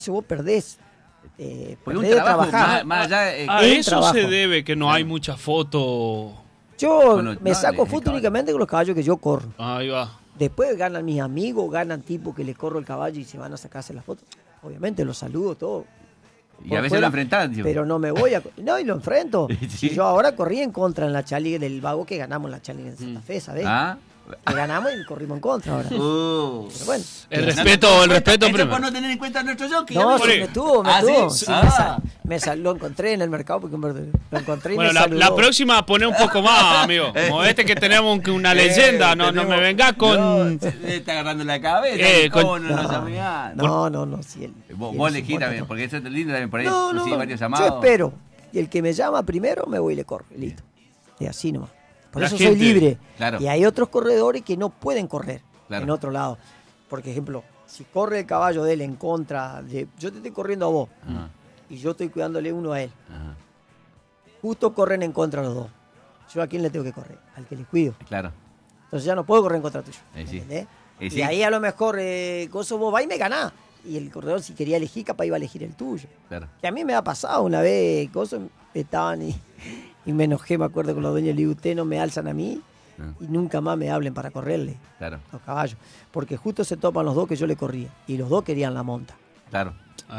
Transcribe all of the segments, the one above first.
vos perdés. Porque un Perdés de trabajo trabajar. más allá... A un eso trabajo. se debe que no hay mucha foto. Yo Bueno, me no, saco el foto caballo. únicamente con los caballos que yo corro. Ahí va. Después ganan mis amigos, ganan tipo que le corro el caballo y se van a sacarse las fotos. Obviamente los saludo, todo. Y por a veces fuera, lo enfrentás, tío. Pero no me voy a... No, y lo enfrento. Sí. Y yo ahora corrí en contra en la Challenge del Vago, que ganamos la Challenge en Santa Fe, ¿sabés? ¿Ah? Que ganamos y corrimos en contra ahora. Pero bueno. El respeto Eso primero. por no tener en cuenta a nuestro jockey. No, amigo. sí, me tuvo. ¿Ah, sí? Sí, Ah. lo encontré en el mercado porque lo encontré y Bueno, me la saludó. próxima poné un poco más, amigo. Como este que tenemos una leyenda, no me vengas con... No, se está agarrando la cabeza. Con- ¿Cómo no nos amigás? No, sí. Vos elegís también, porque eso es lindo también. Por ahí No, recibís varios llamados. yo espero. Y el que me llama primero, me voy y le corro. Y listo. Y así nomás. Por La eso gente, soy libre. claro. Y hay otros corredores que no pueden correr Claro. en otro lado. Por ejemplo, si corre el caballo de él en contra de... Yo te estoy corriendo a vos Ajá, y yo estoy cuidándole uno a él. ajá. Justo corren en contra los dos. ¿Yo a quién le tengo que correr? Al que le cuido. Claro. Entonces ya no puedo correr en contra tuyo. Sí. ¿Entendés? Sí. Y ahí a lo mejor, gozo vos va y me ganás. Y el corredor, si quería elegir, capaz iba a elegir el tuyo. Claro. Que a mí me ha pasado una vez, gozo, estaban y me enojé, me acuerdo con los dueños, le digo, ustedes no me alzan a mí y nunca más me hablen para correrle Claro. los caballos. Porque justo se topan los dos que yo le corría. Y los dos querían la monta. Claro.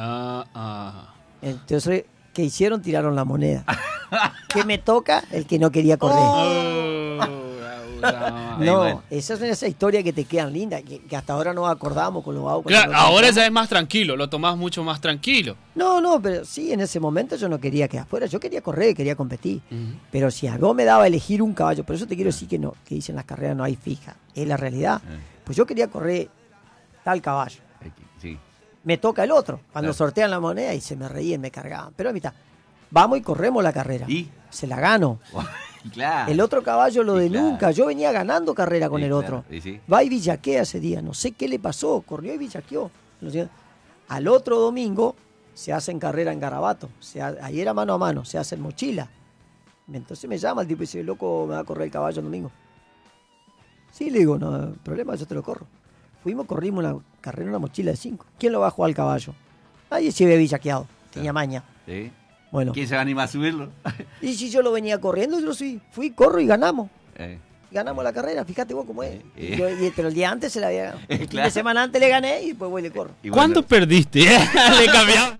Entonces, ¿qué hicieron? Tiraron la moneda. ¿Qué me toca? El que no quería correr. Ahí, No, bueno. esa es esa historia que te quedan lindas, que hasta ahora nos acordamos con los vagos. Claro, ahora ya es más tranquilo, lo tomás mucho más tranquilo. No, pero sí, en ese momento yo no quería quedar afuera, yo quería correr, quería competir. Pero si a vos me daba a elegir un caballo, por eso te quiero decir que no, que dicen las carreras no hay fija, es la realidad. Pues yo quería correr tal caballo. Sí. Me toca el otro, cuando Claro. sortean la moneda y se me reían, me cargaban. Pero a mitad, vamos y corremos la carrera. ¿Y? Se la gano. Claro. El otro caballo lo Sí, de claro. nunca. Yo venía ganando carrera con Sí, el claro. otro. Sí. Va y villaquea ese día. No sé qué le pasó. Corrió y villaqueó. Al otro domingo se hacen carrera en Garabato. Ahí era mano a mano. Se hacen mochila. Entonces me llama el tipo y dice, loco, me va a correr el caballo el domingo. Sí, le digo, no, problema, yo te lo corro. Corrimos una carrera en una mochila de 5. ¿Quién lo va a jugar al caballo? Nadie se había villaqueado. Tenía maña. Sí. Bueno. ¿Quién se va a animar a subirlo? Y si yo lo venía corriendo, yo fui, corro y ganamos. Eh, Ganamos la carrera, fíjate vos cómo es. Eh. Pero el día antes se la había ganado. El fin Claro. de semana antes le gané y después voy y le corro. y ¿Cuándo bueno, perdiste? Le cambiaba.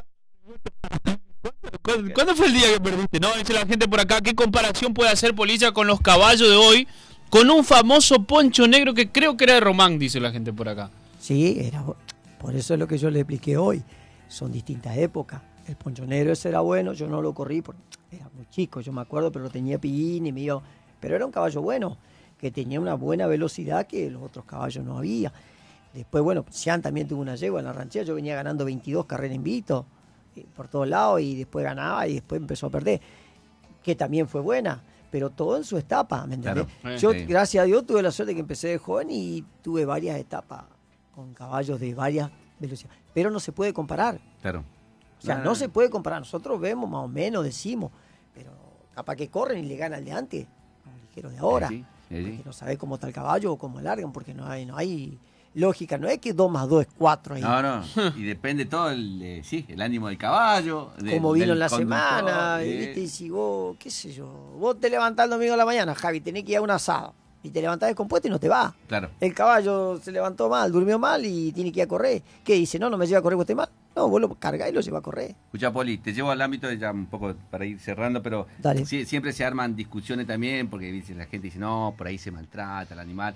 ¿Cuándo fue el día que perdiste? No, dice la gente por acá, ¿qué comparación puede hacer Polilla con los caballos de hoy? Con un famoso poncho negro que creo que era de Román, dice la gente por acá. Sí, por eso es lo que yo le expliqué hoy. Son distintas épocas. El ponchonero ese era bueno, yo no lo corrí porque era muy chico, yo me acuerdo, pero lo tenía pillín y me iba. Pero era un caballo bueno, que tenía una buena velocidad que los otros caballos no había. Después, bueno, Sean también tuvo una yegua en la ranchera, yo venía ganando 22 carreras invicto por todos lados y después ganaba y después empezó a perder, que también fue buena, pero todo en su etapa, ¿me entendés? Claro, Yo, sí. gracias a Dios, tuve la suerte que empecé de joven y tuve varias etapas con caballos de varias velocidades, pero no se puede comparar. Claro. O sea, no se puede comparar. Nosotros vemos más o menos, decimos, pero capaz que corren y le gana el de antes, a los ligeros de ahora. Sí. Porque no sabés cómo está el caballo o cómo largan, porque no hay lógica. No es que 2 más 2 es 4 ahí. No. Y depende todo el ánimo del caballo. Cómo vino del en la conductor, semana, ¿viste? Y si vos, qué sé yo, vos te levantás el domingo a la mañana, Javi, tenés que ir a un asado. Y te levantás descompuesto y no te va. Claro. El caballo se levantó mal, durmió mal y tiene que ir a correr. ¿Qué dice? No me lleva a correr, vos estás mal. No, vos lo cargás y lo llevas a correr. Escucha, Poli, te llevo al ámbito ya un poco para ir cerrando, pero Dale. siempre se arman discusiones también, porque la gente dice, no, por ahí se maltrata al animal.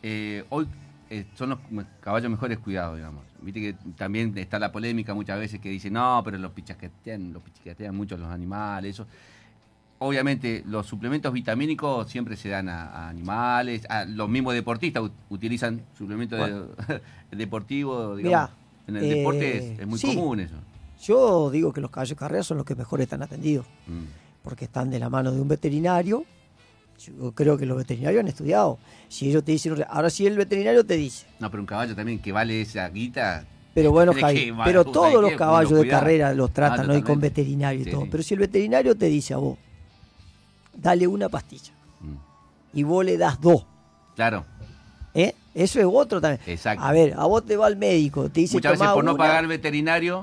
Hoy son los caballos mejores cuidados, digamos. Viste que también está la polémica muchas veces que dicen, no, pero los pichasquetean mucho los animales, eso. Obviamente, los suplementos vitamínicos siempre se dan a animales, a los mismos deportistas utilizan suplementos deportivos, digamos. Mirá, en el deporte es muy sí. común eso. Yo digo que los caballos de carrera son los que mejor están atendidos, Mm. porque están de la mano de un veterinario. Yo creo que los veterinarios han estudiado. Si ellos te dicen, ahora si el veterinario te dice, No, pero un caballo también que vale esa guita. pero bueno, Tenés Javi, que, pero ¿sabes todos los qué? caballos Uno de cuidar. carrera los tratan hoy con totalmente. veterinario y Sí, todo. sí. Pero si el veterinario te dice a vos, dale una pastilla Mm. y vos le das 2, Claro. Eso es otro también. Exacto. A ver, a vos te va al médico, te dice Muchas veces tomá por no una, pagar veterinario